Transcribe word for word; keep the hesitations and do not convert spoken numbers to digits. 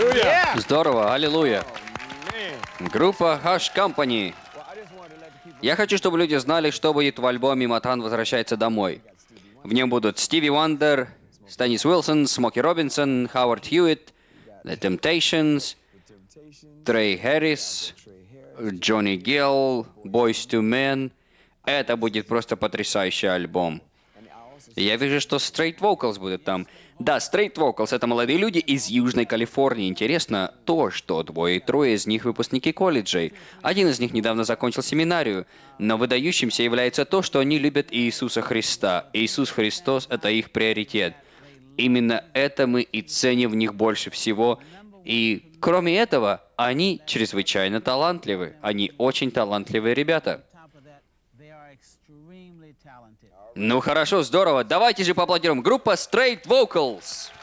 Здорово, аллилуйя. Группа Hush Company. Я хочу, чтобы люди знали, что будет в альбоме «Матан возвращается домой». В нем будут Стиви Вандер, Станис Уилсон, Смоки Робинсон, Ховард Хьюитт, The Temptations, Трей Хэррис, Джонни Гилл, Boyz two Men. Это будет просто потрясающий альбом. Я вижу, что Straight Vocals будут там. Да, Straight Vocals — это молодые люди из Южной Калифорнии. Интересно то, что двое-трое из них выпускники колледжей. Один из них недавно закончил семинарию. Но выдающимся является то, что они любят Иисуса Христа. Иисус Христос — это их приоритет. Именно это мы и ценим в них больше всего. И кроме этого, они чрезвычайно талантливы. Они очень талантливые ребята. Ну хорошо, здорово. Давайте же поаплодируем. Группа Straight Vocals.